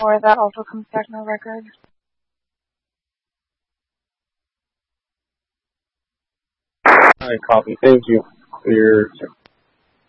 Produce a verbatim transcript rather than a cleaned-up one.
before, that also comes back no record. All right, copy. Thank you for your